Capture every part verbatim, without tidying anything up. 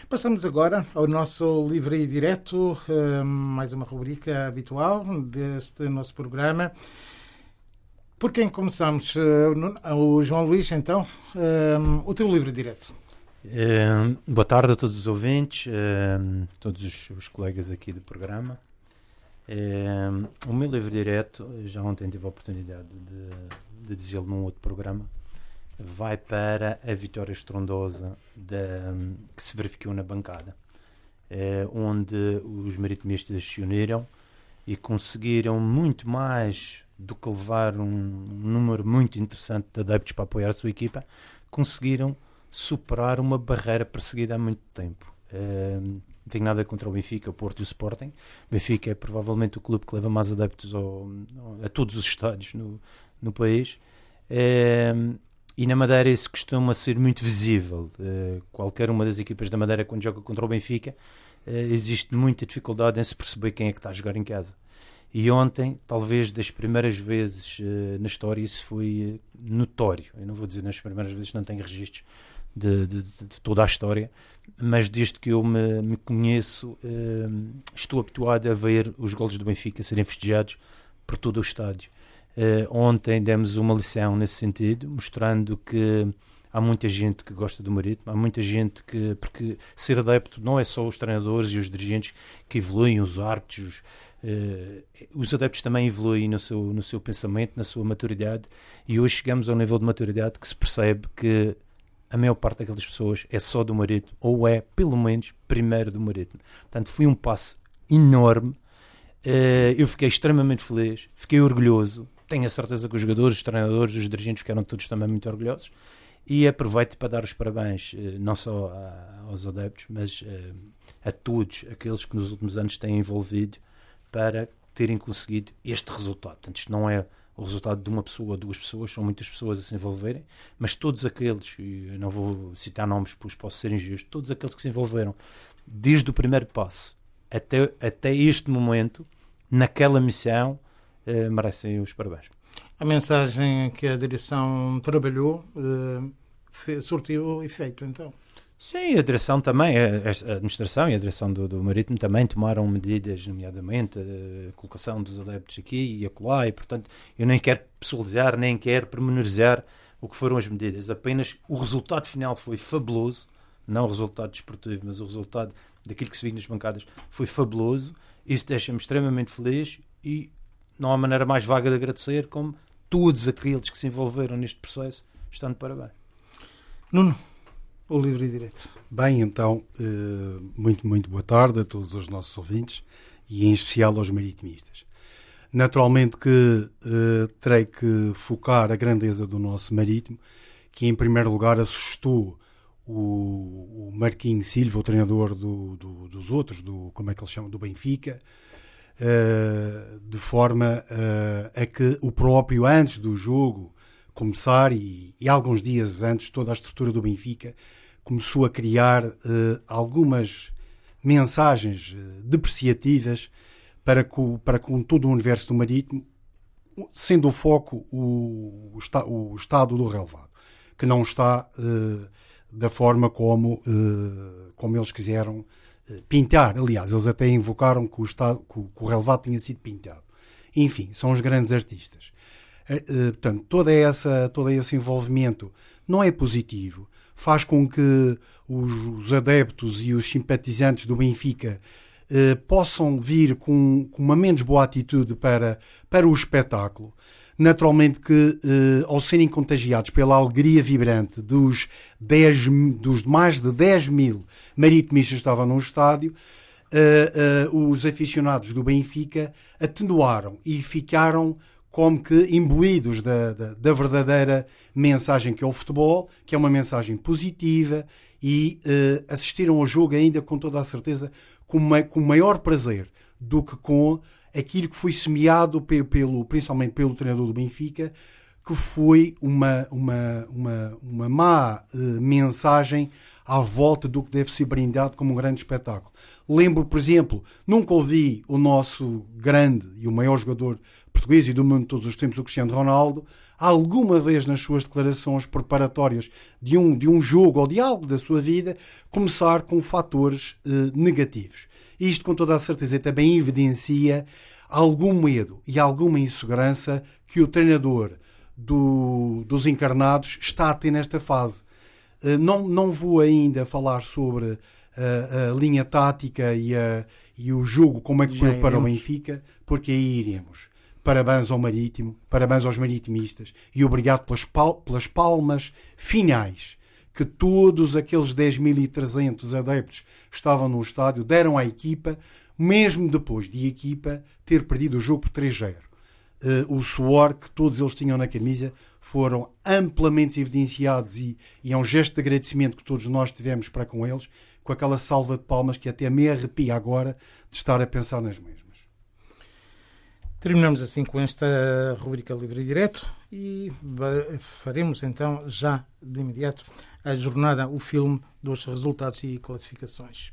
Passamos agora ao nosso Livre e Direto, mais uma rubrica habitual deste nosso programa. Por quem começamos? O João Luís, então, o teu Livre e Direto. Uh, boa tarde a todos os ouvintes, uh, todos os, os colegas aqui do programa. Uh, o meu livro direto, já ontem tive a oportunidade de, de dizê-lo num outro programa, vai para a vitória estrondosa da, que se verificou na bancada, uh, onde os maritimistas se uniram e conseguiram muito mais do que levar um, um número muito interessante de adeptos para apoiar a sua equipa, conseguiram superar uma barreira perseguida há muito tempo. Uh, não tenho nada contra o Benfica, o Porto e o Sporting. O Benfica é provavelmente o clube que leva mais adeptos ao, a todos os estádios no, no país. Uh, e na Madeira isso costuma ser muito visível. Uh, qualquer uma das equipas da Madeira, quando joga contra o Benfica, uh, existe muita dificuldade em se perceber quem é que está a jogar em casa. E ontem, talvez das primeiras vezes uh, na história, isso foi uh, notório. Eu não vou dizer nas primeiras vezes, não tenho registros de, de, de toda a história, mas desde que eu me, me conheço, uh, estou habituado a ver os golos do Benfica serem festejados por todo o estádio. Uh, ontem demos uma lição nesse sentido, mostrando que há muita gente que gosta do Marítimo, há muita gente que... Porque ser adepto não é só os treinadores e os dirigentes que evoluem, os árbitros, uh, os adeptos também evoluem no seu, no seu pensamento, na sua maturidade, e hoje chegamos ao nível de maturidade que se percebe que a maior parte daquelas pessoas é só do Marítimo, ou é, pelo menos, primeiro do Marítimo. Portanto, foi um passo enorme, uh, eu fiquei extremamente feliz, fiquei orgulhoso, tenho a certeza que os jogadores, os treinadores, os dirigentes ficaram todos também muito orgulhosos. E aproveito para dar os parabéns, não só aos adeptos, mas a todos aqueles que nos últimos anos têm envolvido para terem conseguido este resultado. Portanto, isto não é o resultado de uma pessoa ou duas pessoas, são muitas pessoas a se envolverem, mas todos aqueles, e eu não vou citar nomes pois posso ser injusto, todos aqueles que se envolveram desde o primeiro passo até, até este momento, naquela missão, eh, merecem os parabéns. A mensagem que a direção trabalhou uh, surtiu efeito, então? Sim, a direção também, a administração e a direção do, do Marítimo também tomaram medidas, nomeadamente a colocação dos adeptos aqui e acolá, e portanto eu nem quero pessoalizar, nem quero pormenorizar o que foram as medidas, apenas o resultado final foi fabuloso, não o resultado desportivo, mas o resultado daquilo que se viu nas bancadas foi fabuloso, isso deixa-me extremamente feliz e não há maneira mais vaga de agradecer como todos aqueles que se envolveram neste processo estão de parabéns. Nuno, o Livre e Direto. Bem, então, muito, muito boa tarde a todos os nossos ouvintes e em especial aos maritimistas. Naturalmente que uh, terei que focar a grandeza do nosso Marítimo, que em primeiro lugar assustou o, o Marquinhos Silva, o treinador do, do, dos outros, do, como é que eles chamam, do Benfica, uh, de forma uh, a que o próprio, antes do jogo começar e, e alguns dias antes, toda a estrutura do Benfica começou a criar uh, algumas mensagens uh, depreciativas para com, para com todo o universo do Marítimo, sendo o foco o, o, esta, o estado do relevado, que não está uh, da forma como, uh, como eles quiseram uh, pintar. Aliás, eles até invocaram que o, estado, que o, que o relevado tinha sido pintado. Enfim, são os grandes artistas. Uh, portanto, toda essa, todo esse envolvimento não é positivo, faz com que os, os adeptos e os simpatizantes do Benfica uh, possam vir com, com uma menos boa atitude para, para o espetáculo. Naturalmente que, uh, ao serem contagiados pela alegria vibrante dos, dez, dos mais de dez mil maritimistas que estavam no estádio, uh, uh, os aficionados do Benfica atenuaram e ficaram como que imbuídos da, da, da verdadeira mensagem que é o futebol, que é uma mensagem positiva, e uh, assistiram ao jogo ainda com toda a certeza com, uma, com maior prazer do que com aquilo que foi semeado pelo, pelo, principalmente pelo treinador do Benfica, que foi uma, uma, uma, uma má uh, mensagem à volta do que deve ser brindado como um grande espetáculo. Lembro, por exemplo, nunca ouvi o nosso grande e o maior jogador português e do mundo de todos os tempos, o Cristiano Ronaldo, alguma vez nas suas declarações preparatórias de um, de um jogo ou de algo da sua vida, começar com fatores eh, negativos. Isto, com toda a certeza, também evidencia algum medo e alguma insegurança que o treinador do, dos encarnados está a ter nesta fase. Eh, não, não vou ainda falar sobre a, a linha tática e, a, e o jogo, como é que foi para o Benfica, porque aí iremos. Parabéns ao Marítimo, parabéns aos maritimistas e obrigado pelas, pal- pelas palmas finais que todos aqueles dez mil e trezentos adeptos que estavam no estádio deram à equipa, mesmo depois de a equipa ter perdido o jogo por três a zero. Uh, o suor que todos eles tinham na camisa foram amplamente evidenciados e, e é um gesto de agradecimento que todos nós tivemos para com eles, com aquela salva de palmas que até me arrepia agora de estar a pensar nas mesmas. Terminamos assim com esta rubrica Livre e Direto e faremos então já de imediato a jornada, o filme dos resultados e classificações.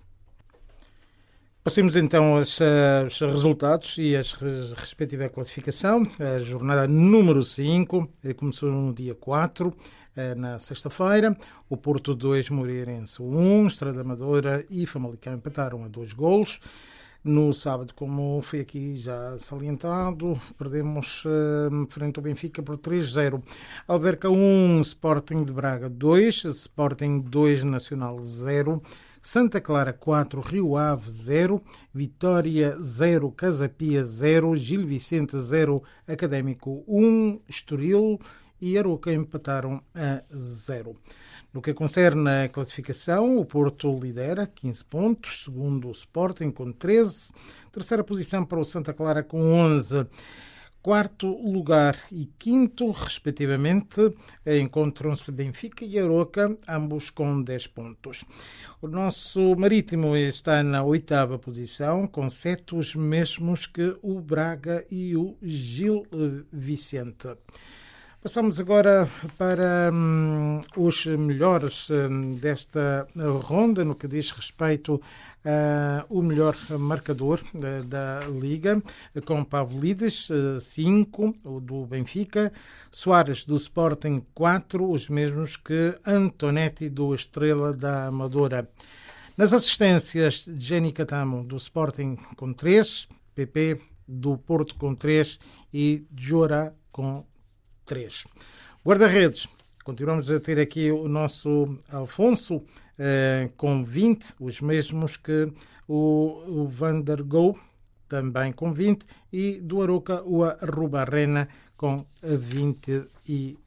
Passemos então aos, aos resultados e a respectiva classificação. A jornada número cinco começou no dia quatro, na sexta-feira. O Porto dois, Moreirense um, Estrela Amadora e Famalicão empataram a dois golos. No sábado, como foi aqui já salientado, perdemos uh, frente ao Benfica por três a zero. Alverca um, Sporting de Braga dois, Sporting dois, Nacional zero, Santa Clara quatro, Rio Ave zero, Vitória zero, Casa Pia zero, Gil Vicente zero, Académico um, Estoril e Aroca empataram a zero. No que concerne a classificação, o Porto lidera, quinze pontos, segundo o Sporting com treze, terceira posição para o Santa Clara com onze, quarto lugar e quinto, respectivamente, encontram-se Benfica e Aroca, ambos com dez pontos. O nosso Marítimo está na oitava posição, com sete, os mesmos que o Braga e o Gil Vicente. Passamos agora para hum, os melhores hum, desta ronda, no que diz respeito ao uh, melhor marcador uh, da Liga, com Pavlidis, cinco, uh, o do Benfica, Soares do Sporting, quatro, os mesmos que Antonetti do Estrela da Amadora. Nas assistências, Jenny Catamo do Sporting com três, P P do Porto com três e Jora com três. Guarda-redes, continuamos a ter aqui o nosso Alfonso eh, com vinte, os mesmos que o, o Van der Gouw, também com vinte, e do Aroca o Arrubarrena com vinte e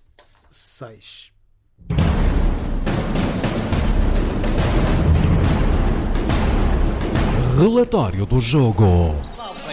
seis. Relatório do jogo.